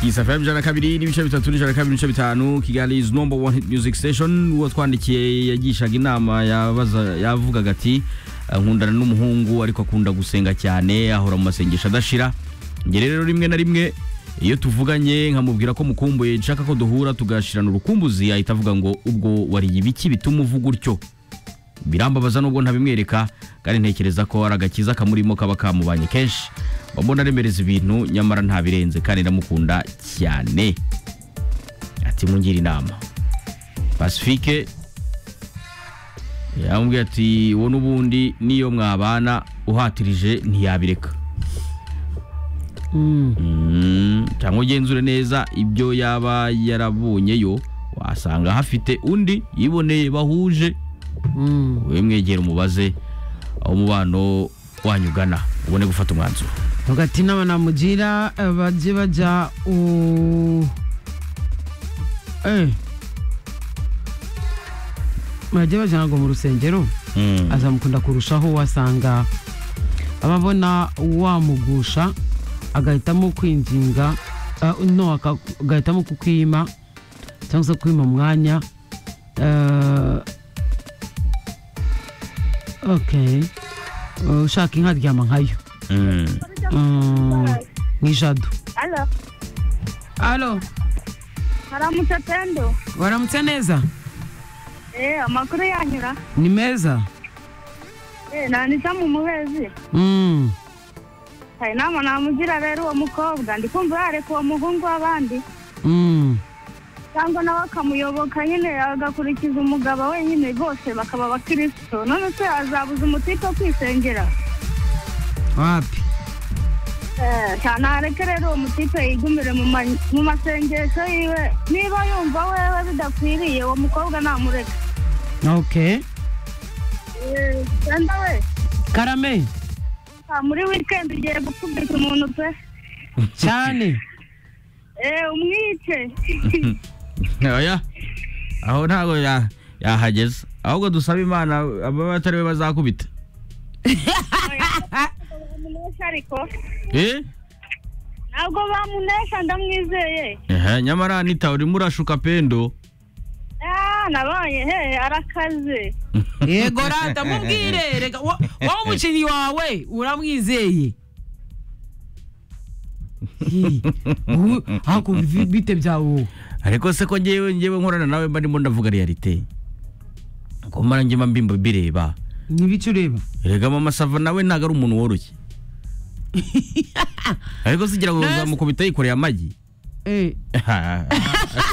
Kiss FM jana kabiri n'ibice bitatu n'ijana kabiri n'ibice bitanu Kigali's number one hit music station. Uwo twandikiye yagishaga inama yavugaga ati nkundana n'umuhungu ariko akunda gusenga cyane ahora mu masengesho adashira. Nge rero rimwe na rimwe iyo tuvuganye nkamubwira ko mukumbuye nshaka ko duhura tugashirana urukumbuzi ahita avuga ngo ubwo wari ibiki bituma uvuga utyo. Birambabaza nubwo ntabimwereka kandi ntekereza ko aragakiza kamurimo kaba kamubanye kenshi. Bambona remereza ibintu nyamara ntabirenze kandi ndamukunda cyane. Ati mungira inama. Pacifique yambwiye ati wo nubundi niyo mwabana uhatirije ntiyabireka. Cyangwa ugenzure neza ibyo yaba yarabonyeyo wasanga hafite undi yiboneye bahuje. We mwegera umubaze aho umubano wanyugana ubone gufata umwanzuro. Hagati n'abanamugira baje baja baje baja ngo mu rusengero azamukunda kurushaho wasanga ababona wamugusha agahitamo kwinjinga agahitamo kukwima cyangwa se kwima mwanya. Okay, ushaka inka ryama nkayo. Nijado. Allo. Haramutse Pendo. Waramutse neza? Amakuru yanyura. Ni meza. Nanisa mu muhezi. Hai nama namugira rero uwo mukobwa ndikumva yareka uwo muhungu w'abandi. Cyangwa nawe akamuyoboka nyine agakurikiza umugabo wenyine bose bakaba abakristo. None se azabuza umutipe kwisengera? Wapi? Cyane areke rero uwo mutipe yigumire mu masengesho yiwe. Niba yumva wewe bidakwiriye uwo mukobwa namureka. Okay. Senda we. Karame. Muri weekend ugiye gukubita umuntu pe. Cyane. Umwice. Oya. Aho ntago yahageze. Ahubwo dusaba Imana abatari we bazakubita. Ntabwo bamunesha ndamwizeye. Nyamara Anita uri murashuka Pendo. Nabaye arakaze. Yego rata mubwire reka wa umuciri wawe uramwizeye. Hako bite byawo. Ariko se ko ngewe nkorana nawe mba ndimo ndavuga realite. Ko mara ngema mbimba bireba. Nibicu reba. Rega mama Sava nawe ntago ari umuntu woroshye. Ariko sigira ngo uzamukubita yikoreye amagi.